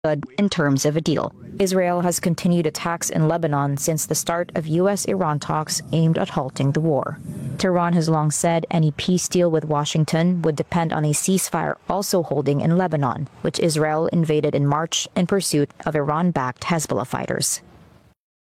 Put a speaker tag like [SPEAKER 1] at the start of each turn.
[SPEAKER 1] in terms of a deal. Israel has continued attacks in Lebanon since the start of U.S.-Iran talks aimed at halting the war. Tehran has long said any peace deal with Washington would depend on a ceasefire also holding in Lebanon, which Israel invaded in March in pursuit of Iran-backed Hezbollah fighters.